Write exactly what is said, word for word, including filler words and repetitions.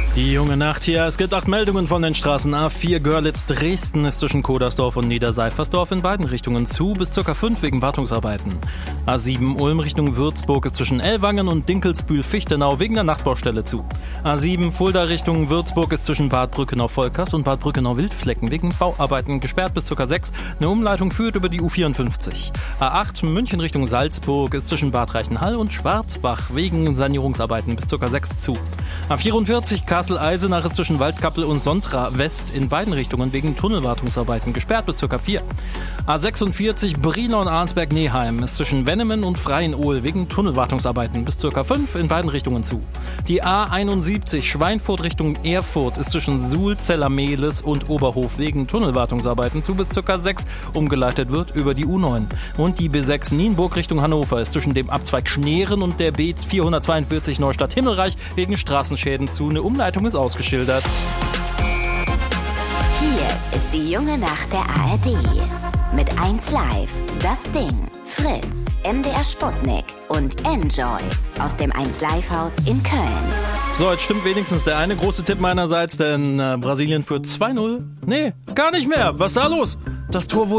Die junge Nacht hier. Es gibt acht Meldungen von den Straßen. A vier Görlitz-Dresden ist zwischen Kodersdorf und Niederseifersdorf in beiden Richtungen zu, bis ca. fünf wegen Wartungsarbeiten. A sieben Ulm Richtung Würzburg ist zwischen Ellwangen und Dinkelsbühl-Fichtenau wegen der Nachtbaustelle zu. A sieben Fulda Richtung Würzburg ist zwischen Bad Brückenau-Volkers und Bad Brückenau-Wildflecken wegen Bauarbeiten gesperrt bis ca. sechs. Eine Umleitung führt über die U vierundfünfzig. A acht München Richtung Salzburg ist zwischen Bad Reichenhall und Schwarzbach wegen Sanierungsarbeiten bis ca. sechs zu. A vierundvierzig Kassel-Eisenach ist zwischen Waldkappel und Sontra West in beiden Richtungen wegen Tunnelwartungsarbeiten gesperrt bis ca. vier. A sechsundvierzig Brilon Arnsberg-Neheim ist zwischen Wennemen und Freienohl wegen Tunnelwartungsarbeiten bis ca. fünf in beiden Richtungen zu. Die A einundsiebzig Schweinfurt Richtung Erfurt ist zwischen Suhl, Zellermehles und Oberhof wegen Tunnelwartungsarbeiten zu bis ca. sechs. Umgeleitet wird über die U neun. Und die B sechs Nienburg Richtung Hannover ist zwischen dem Abzweig Schneeren und der B vierhundertzweiundvierzig Neustadt-Himmelreich wegen Straßenschäden zu. Eine Umleitung ist ausgeschildert. Hier ist die junge Nacht der A R D. Mit eins Live, Das Ding, Fritz, M D R Sputnik und Enjoy aus dem eins Live Haus in Köln. So, jetzt stimmt wenigstens der eine große Tipp meinerseits, denn äh, Brasilien führt zwei null. Nee, gar nicht mehr. Was ist da los? Das Tor wurde